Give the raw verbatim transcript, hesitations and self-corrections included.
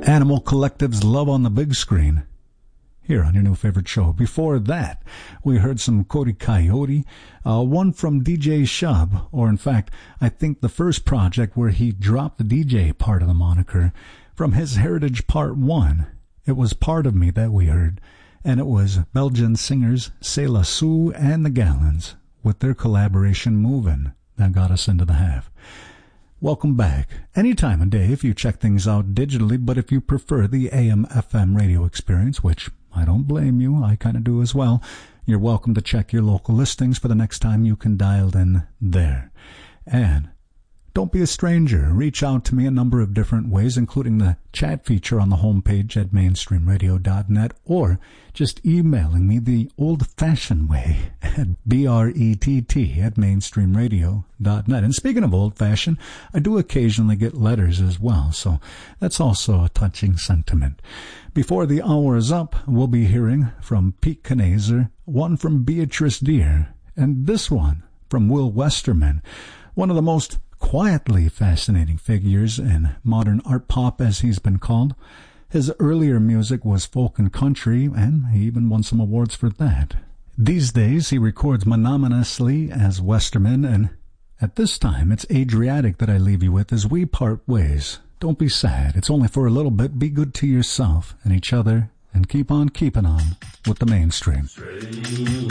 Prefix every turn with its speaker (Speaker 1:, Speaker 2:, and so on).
Speaker 1: Animal Collective's Love on the Big Screen, here on your new favorite show. Before that, we heard some Cody Coyote, uh, one from D J Shub, or in fact, I think the first project where he dropped the D J part of the moniker from his Heritage Part one. It was Part of Me that we heard, and it was Belgian singers C'est La Sue and the Gallons with their collaboration Movin' that got us into the half. Welcome back. Any time of day if you check things out digitally, but if you prefer the A M F M radio experience, which I don't blame you, I kind of do as well, you're welcome to check your local listings for the next time you can dial in there. And don't be a stranger. Reach out to me a number of different ways, including the chat feature on the homepage at mainstream radio dot net, or just emailing me the old-fashioned way at B R E T T at mainstream radio dot net. And speaking of old-fashioned, I do occasionally get letters as well, so that's also a touching sentiment. Before the hour is up, we'll be hearing from Pete Knazer, one from Beatrice Deer, and this one from Will Westerman, one of the most quietly fascinating figures in modern art pop, as he's been called. His earlier music was folk and country, and he even won some awards for that. These days, he records monotonously as Westerman, and at this time, it's Adriatic that I leave you with as we part ways. Don't be sad. It's only for a little bit. Be good to yourself and each other, and keep on keeping on with the mainstream.
Speaker 2: Strange